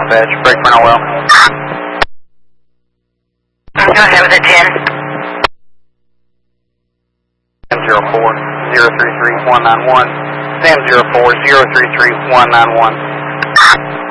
dispatch. Break for no well. Go ahead with a 10. 04-033-191. Sam 04-033-191.